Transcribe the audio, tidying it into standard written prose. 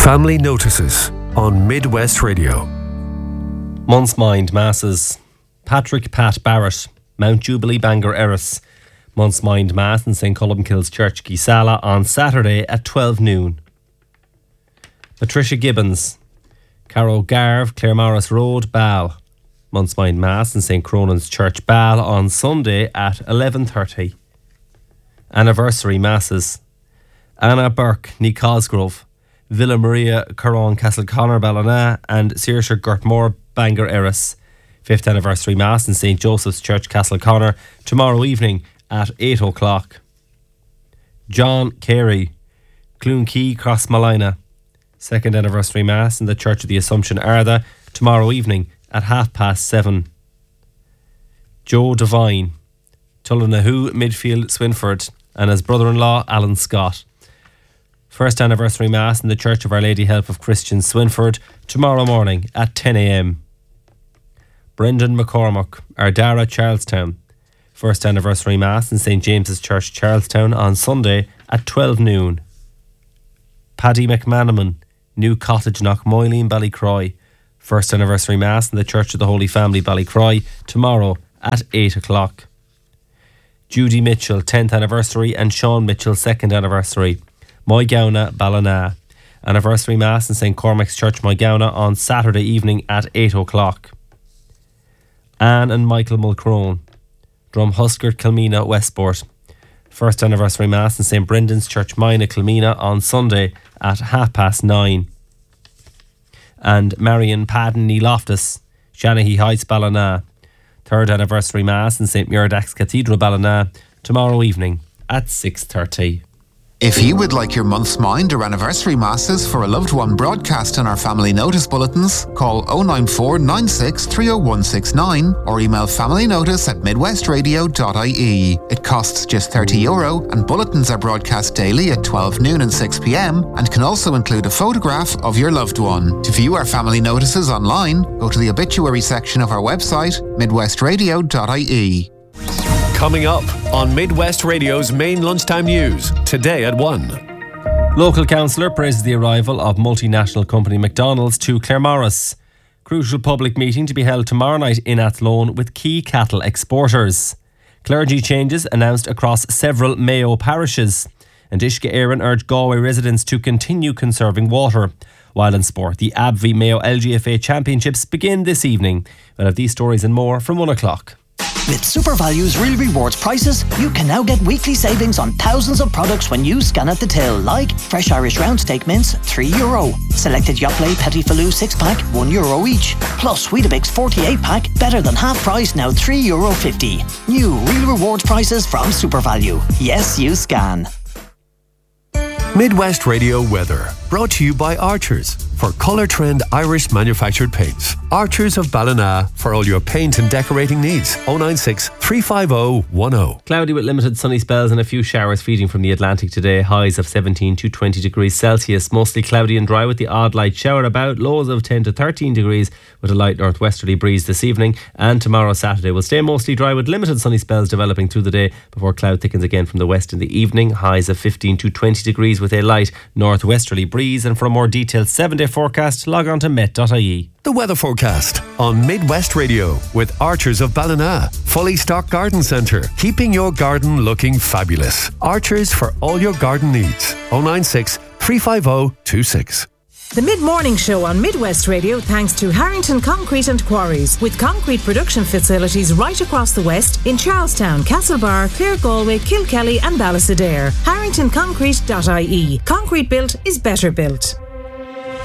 Family Notices on Midwest Radio. Month's Mind Masses. Patrick Pat Barrett, Mount Jubilee Bangor Erris. Month's Mind Mass in St. Columkille's Church, Gisala on Saturday at 12 noon. Patricia Gibbons, Carrow Garve, Claremorris Road, Ball. Month's Mind Mass in St. Cronan's Church, Ball on Sunday at 11:30. Anniversary Masses. Anna Burke, Ní Cosgrove, Villa Maria, Corran, Castleconnor, Ballina, and Saoirse Gertmore, Bangor Erris. 5th Anniversary Mass in St. Joseph's Church, Castleconnor, tomorrow evening at 8 o'clock. John Carey, Clunkey, Crossmalina. 2nd Anniversary Mass in the Church of the Assumption, Arda, tomorrow evening at 7:30. Joe Devine, Tullinahu, Midfield, Swinford, and his brother-in-law, Alan Scott. 1st Anniversary Mass in the Church of Our Lady Help of Christians, Swinford, tomorrow morning at 10 a.m. Brendan McCormack, Ardara, Charlestown. 1st Anniversary Mass in St. James's Church, Charlestown on Sunday at 12 noon. Paddy McManaman, New Cottage, Knockmoyleen, Ballycroy. 1st Anniversary Mass in the Church of the Holy Family, Ballycroy, tomorrow at 8 o'clock. Judy Mitchell, 10th Anniversary, and Sean Mitchell, 2nd Anniversary. Moygownagh, Ballina. Anniversary Mass in St. Cormac's Church, Moygownagh on Saturday evening at 8 o'clock. Anne and Michael Mulcrone, Drumhuskert, Kilmena, Westport. 1st Anniversary Mass in St. Brendan's Church, Mina, Kilmena on Sunday at 9:30. And Marion Padden, Ní Loftus, Shanahy Heights, Ballina. 3rd Anniversary Mass in St. Muirdax Cathedral, Ballina, tomorrow evening at 6:30. If you would like your month's mind or anniversary masses for a loved one broadcast on our family notice bulletins, call 094 96 30169 or email familynotice@midwestradio.ie. It costs just €30 and bulletins are broadcast daily at 12 noon and 6 p.m. and can also include a photograph of your loved one. To view our family notices online, go to the obituary section of our website, midwestradio.ie. Coming up on Midwest Radio's main lunchtime news, today at 1. Local councillor praises the arrival of multinational company McDonald's to Claremorris. Crucial public meeting to be held tomorrow night in Athlone with key cattle exporters. Clergy changes announced across several Mayo parishes. And Uisce Éireann urged Galway residents to continue conserving water. While in sport, the AbbVie Mayo LGFA Championships begin this evening. We'll have these stories and more from 1 o'clock. With SuperValue's Real Rewards prices, you can now get weekly savings on thousands of products when you scan at the till, like fresh Irish round steak mince, €3. Selected Yoplait Petit Falou 6-pack, €1 each. Plus Weetabix 48-pack, better than half price, now €3.50. New Real Rewards prices from SuperValue. Yes, you scan. Midwest Radio weather, brought to you by Archers for Colour Trend Irish manufactured paints. Archers of Ballina for all your paint and decorating needs. 096 350 10. Cloudy with limited sunny spells and a few showers feeding from the Atlantic today. Highs of 17 to 20 degrees Celsius. Mostly cloudy and dry with the odd light shower about. Lows of 10 to 13 degrees with a light northwesterly breeze this evening. And tomorrow, Saturday, will stay mostly dry with limited sunny spells developing through the day before cloud thickens again from the west in the evening. Highs of 15 to 20 degrees with a light northwesterly breeze. And for a more detailed 7-day forecast, log on to met.ie. The weather forecast on Midwest Radio with Archers of Ballina. Fully stocked garden centre, keeping your garden looking fabulous. Archers for all your garden needs. 096 350 26. The Mid-Morning Show on Midwest Radio thanks to Harrington Concrete and Quarries, with concrete production facilities right across the west in Charlestown, Castlebar, Clare Galway, Kilkelly and Ballysadare. HarringtonConcrete.ie. Concrete built is better built.